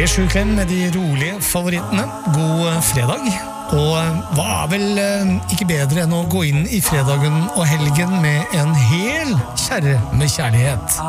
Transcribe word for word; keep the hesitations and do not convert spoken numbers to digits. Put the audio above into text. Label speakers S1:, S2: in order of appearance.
S1: tre sju kveld med de rolige favorittene. God fredag. Og hva er vel ikke bedre enn å gå inn i fredagen og helgen med en hel kjerre med kjærlighet.